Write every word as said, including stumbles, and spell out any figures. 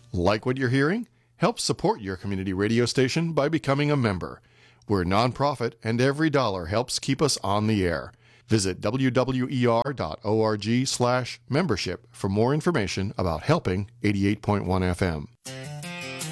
Like what you're hearing? Help support your community radio station by becoming a member. We're a nonprofit, and every dollar helps keep us on the air. Visit w w e r dot org slash membership for more information about helping eighty-eight point one F M.